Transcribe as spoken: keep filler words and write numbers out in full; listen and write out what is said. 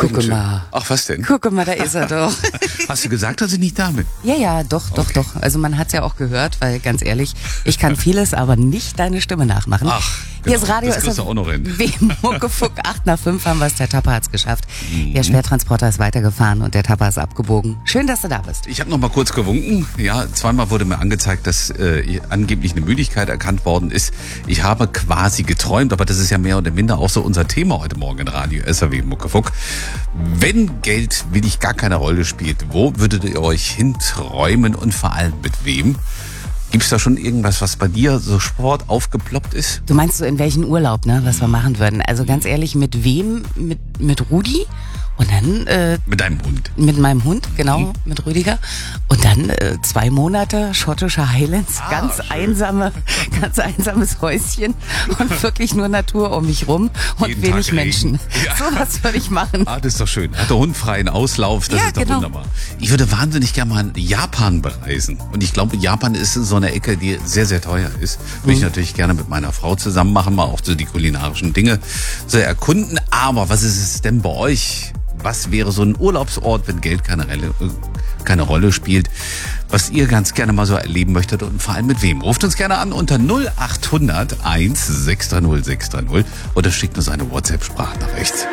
Gucke mal. Ach, was denn? Gucke mal, da ist er doch. Hast du gesagt, dass ich nicht da bin? Ja, ja, doch, doch, Okay. doch. Also man hat's ja auch gehört, weil ganz ehrlich, ich kann vieles, aber nicht deine Stimme nachmachen. Ach, Hier genau. ist Radio Das kriegst S du auch noch hin. W Muckefuck, acht nach fünf haben wir es, der Tapper hat's geschafft. Mhm. Der Schwertransporter ist weitergefahren und der Tapper ist abgebogen. Schön, dass du da bist. Ich habe noch mal kurz gewunken. Ja, zweimal wurde mir angezeigt, dass äh, angeblich eine Müdigkeit erkannt worden ist. Ich habe quasi geträumt, aber das ist ja mehr oder minder auch so unser Thema heute Morgen in Radio S R W Muckefuck. Wenn Geld wirklich gar keine Rolle spielt, wo würdet ihr euch hinträumen und vor allem mit wem? Gibt's da schon irgendwas, was bei dir so Sport aufgeploppt ist? Du meinst so in welchen Urlaub, ne, was wir machen würden? Also ganz ehrlich, mit wem? Mit, mit Rudi? Und dann äh, Mit deinem Hund. mit meinem Hund, genau, mit Rüdiger. Und dann äh, zwei Monate schottische Highlands, Ah, ganz schön. einsame, ganz einsames Häuschen und wirklich nur Natur um mich rum und Jeden wenig Tag Regen. Menschen. Ja. So was würde ich machen. Ah, das ist doch schön. Hat der Hund freien Auslauf, das Ja, ist doch genau. wunderbar. Ich würde wahnsinnig gerne mal Japan bereisen. Und ich glaube, Japan ist so eine Ecke, die sehr, sehr teuer ist. Würde ich Mhm. natürlich gerne mit meiner Frau zusammen machen, mal auch so die kulinarischen Dinge zu erkunden. Aber was ist es denn bei euch? Was wäre so ein Urlaubsort, wenn Geld keine, Relle, keine Rolle spielt, was ihr ganz gerne mal so erleben möchtet und vor allem mit wem? Ruft uns gerne an unter null acht hundert eins sechs drei null sechs drei null oder schickt uns eine WhatsApp-Sprachnachricht.